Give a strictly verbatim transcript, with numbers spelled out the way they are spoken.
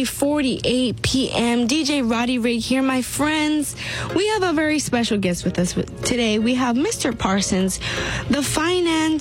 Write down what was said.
three forty-eight p.m. D J Roddy Rig here, my friends. We have a very special guest with us today. We have Mister Parsons, the finance